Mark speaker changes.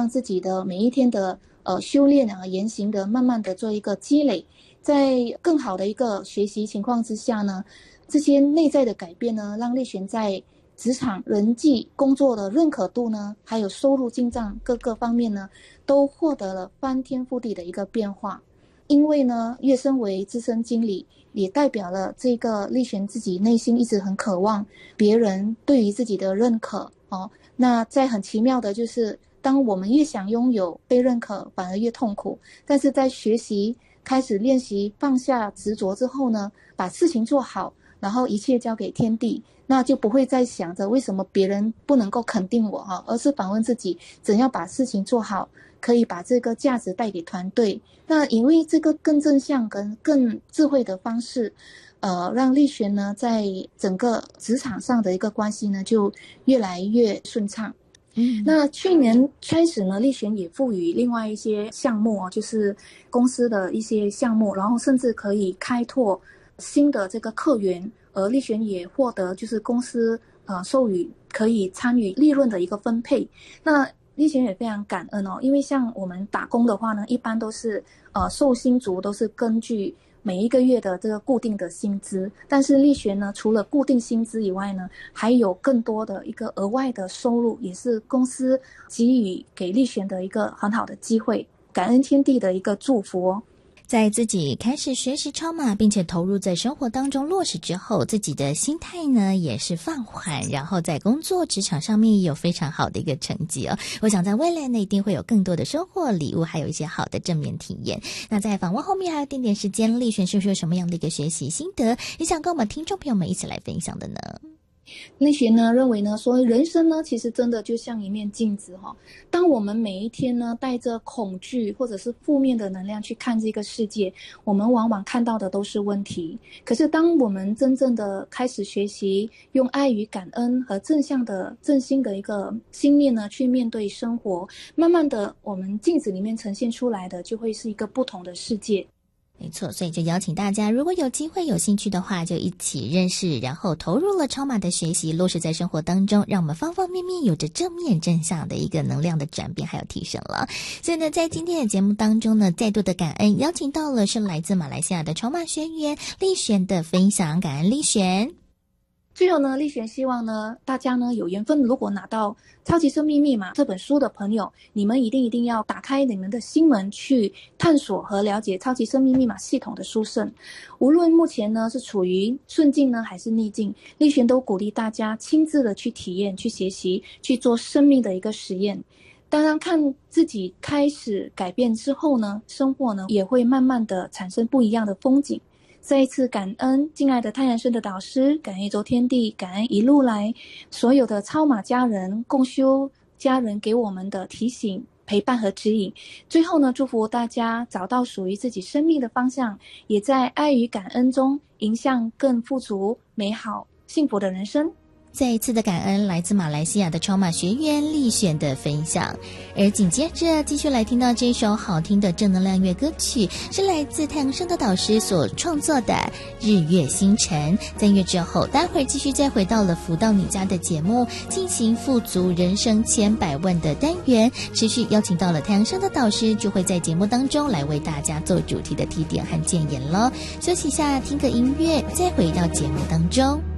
Speaker 1: 让自己的每一天的修炼啊言行的慢慢的做一个积累，在更好的一个学习情况之下呢，这些内在的改变呢，让丽璇在职场人际工作的认可度呢，还有收入进账各个方面呢，都获得了翻天覆地的一个变化。因为呢，跃升为资深经理，也代表了这个丽璇自己内心一直很渴望别人对于自己的认可哦。那在很奇妙的就是，当我们越想拥有被认可，反而越痛苦。但是在学习开始练习放下执着之后呢，把事情做好，然后一切交给天地，那就不会再想着为什么别人不能够肯定我哈，而是反问自己怎样把事情做好，可以把这个价值带给团队。那因为这个更正向跟更智慧的方式，让丽璇呢在整个职场上的一个关系呢就越来越顺畅。那去年开始呢，丽璇也赋予另外一些项目就是公司的一些项目，然后甚至可以开拓新的这个客源，而丽璇也获得就是公司授予可以参与利润的一个分配。那丽璇也非常感恩因为像我们打工的话呢，一般都是受薪族都是根据每一个月的这个固定的薪资，但是丽璇呢，除了固定薪资以外呢，还有更多的一个额外的收入，也是公司给予给丽璇的一个很好的机会，感恩天地的一个祝福
Speaker 2: 在自己开始学习超马并且投入在生活当中落实之后，自己的心态呢也是放缓，然后在工作职场上面也有非常好的一个成绩我想在未来呢一定会有更多的收获礼物，还有一些好的正面体验。那在访问后面还有点时间，丽璇是不是有什么样的一个学习心得也想跟我们听众朋友们一起来分享的呢？
Speaker 1: 丽璇呢认为呢，说人生呢其实真的就像一面镜子当我们每一天呢带着恐惧或者是负面的能量去看这个世界，我们往往看到的都是问题。可是当我们真正的开始学习用爱与感恩和正向的正心的一个心念呢去面对生活，慢慢的我们镜子里面呈现出来的就会是一个不同的世界。
Speaker 2: 没错，所以就邀请大家，如果有机会有兴趣的话，就一起认识，然后投入了超马的学习，落实在生活当中，让我们方方面面有着正面正向的一个能量的转变还有提升了。所以呢，在今天的节目当中呢，再度的感恩邀请到了是来自马来西亚的超马学员丽璇的分享，感恩丽璇。
Speaker 1: 最后呢，丽璇希望呢大家呢有缘分，如果拿到超级生命密码这本书的朋友，你们一定要打开你们的心门去探索和了解超级生命密码系统的殊胜。无论目前呢是处于顺境呢还是逆境，丽璇都鼓励大家亲自的去体验、去学习、去做生命的一个实验。当然看自己开始改变之后呢，生活呢也会慢慢的产生不一样的风景。再一次感恩敬爱的太阳神的导师，感恩宇宙天地，感恩一路来所有的超马家人、共修家人给我们的提醒、陪伴和指引。最后呢，祝福大家找到属于自己生命的方向，也在爱与感恩中迎向更富足、美好、幸福的人生。
Speaker 2: 再一次的感恩来自马来西亚的超马学员丽璇的分享，而紧接着继续来听到这首好听的正能量乐歌曲，是来自太阳升的导师所创作的日月星辰。在乐之后，待会儿继续再回到了福到你家的节目，进行富足人生千百万的单元，持续邀请到了太阳升的导师，就会在节目当中来为大家做主题的提点和建言咯。休息一下，听个音乐，再回到节目当中。